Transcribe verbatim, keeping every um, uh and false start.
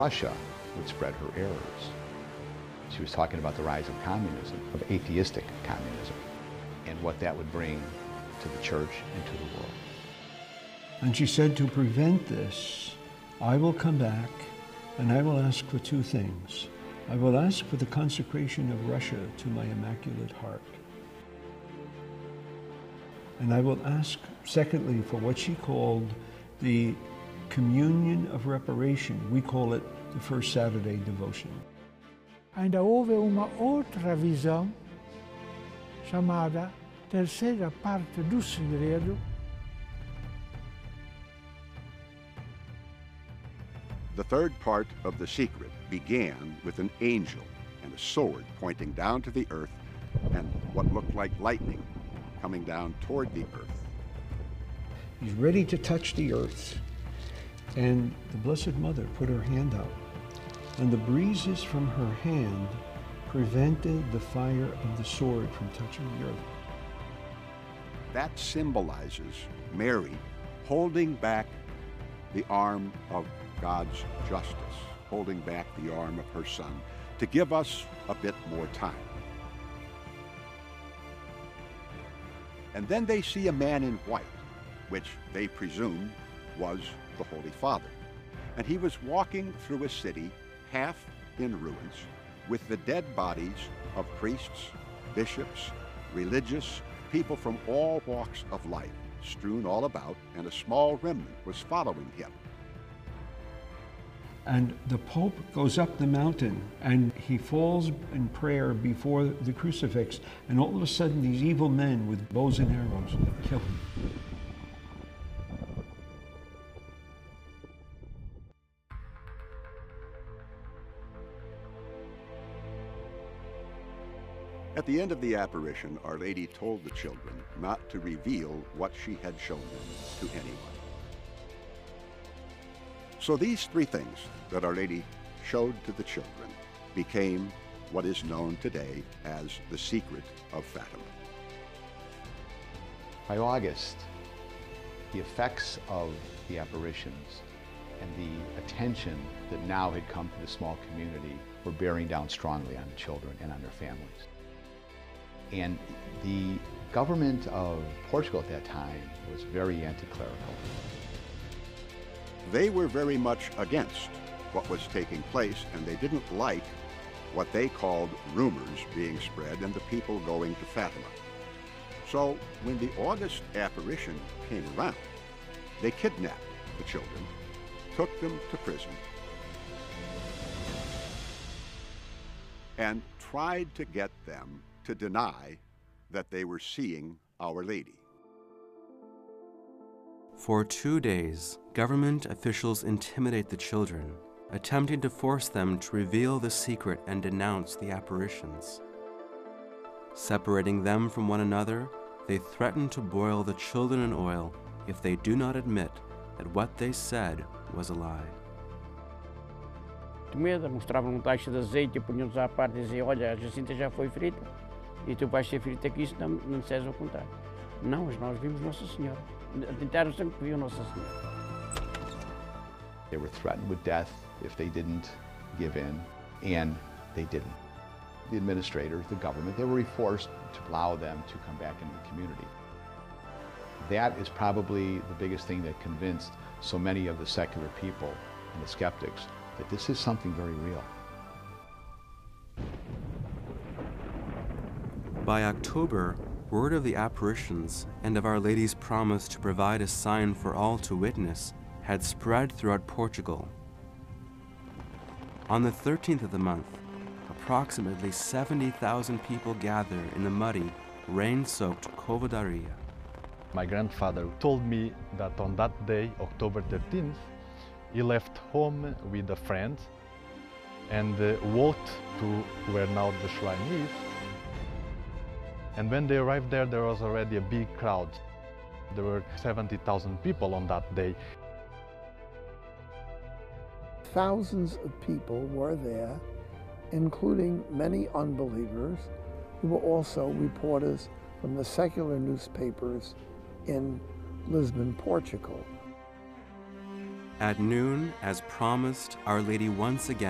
Russia would spread her errors. She was talking about the rise of communism, of atheistic communism, and what that would bring to the church and to the world. And she said, to prevent this, I will come back and I will ask for two things. I will ask for the consecration of Russia to my Immaculate Heart. And I will ask, secondly, for what she called the communion of reparation. We call it the First Saturday Devotion. Ainda houve uma outra visão chamada terceira parte do segredo. The third part of the secret began with an angel and a sword pointing down to the earth and what looked like lightning coming down toward the earth. He's ready to touch the earth. And the Blessed Mother put her hand out, and the breezes from her hand prevented the fire of the sword from touching the earth. That symbolizes Mary holding back the arm of God's justice, holding back the arm of her Son to give us a bit more time. And then they see a man in white, which they presume was the Holy Father. And he was walking through a city half in ruins with the dead bodies of priests, bishops, religious, people from all walks of life strewn all about, and a small remnant was following him. And the Pope goes up the mountain and he falls in prayer before the crucifix, and all of a sudden these evil men with bows and arrows kill him. At the end of the apparition, Our Lady told the children not to reveal what she had shown them to anyone. So these three things that Our Lady showed to the children became what is known today as the secret of Fatima. By August, the effects of the apparitions and the attention that now had come to the small community were bearing down strongly on the children and on their families. And the government of Portugal at that time was very anti-clerical. They were very much against what was taking place, and they didn't like what they called rumors being spread and the people going to Fatima. So when the August apparition came around, they kidnapped the children, took them to prison, and tried to get them to deny that they were seeing Our Lady. For two days, government officials intimidate the children, attempting to force them to reveal the secret and denounce the apparitions. Separating them from one another, they threaten to boil the children in oil if they do not admit that what they said was a lie. Medo, mostravam um tacho de azeite e punham-nos à parte e diziam, olha, a Jacinta já foi frita e tu vais ser frita aqui se não, não disseres ao contrário. Não, mas nós vimos Nossa Senhora. Tentaram sempre que viam Nossa Senhora. They were threatened with death if they didn't give in, and they didn't. The administrators, the government, they were forced to allow them to come back into the community. That is probably the biggest thing that convinced so many of the secular people and the skeptics that this is something very real. By October, word of the apparitions and of Our Lady's promise to provide a sign for all to witness had spread throughout Portugal. On the thirteenth of the month, approximately seventy thousand people gather in the muddy, rain-soaked Cova da Areia. My grandfather told me that on that day, October thirteenth, he left home with a friend and uh, walked to where now the shrine is. And when they arrived there, there was already a big crowd. There were seventy thousand people on that day. Thousands of people were there, including many unbelievers who were also reporters from the secular newspapers in Lisbon, Portugal. At noon, as promised, Our Lady once again